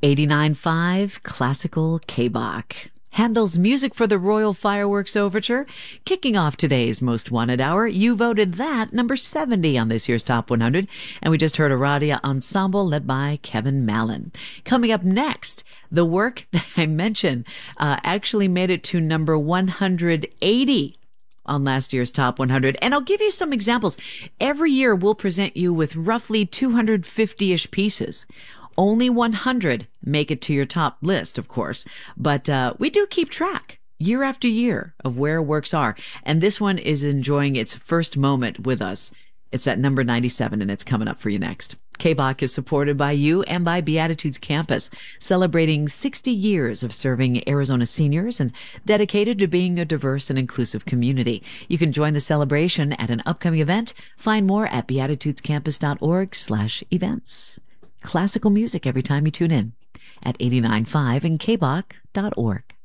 89.5 Classical K-Bach. Handel's music for the Royal Fireworks Overture. Kicking off today's Most Wanted Hour, you voted that number 70 on this year's Top 100. And we just heard a Radia Ensemble led by Kevin Mallon. Coming up next, the work that I mentioned actually made it to number 180 on last year's Top 100. And I'll give you some examples. Every year we'll present you with roughly 250-ish pieces. Only 100 make it to your top list, of course, but we do keep track year after year of where works are. And this one is enjoying its first moment with us. It's at number 97, and it's coming up for you next. K-Bach is supported by you and by Beatitudes Campus, celebrating 60 years of serving Arizona seniors and dedicated to being a diverse and inclusive community. You can join the celebration at an upcoming event. Find more at beatitudescampus.org/events. Classical music every time you tune in at 89.5 and kbach.org.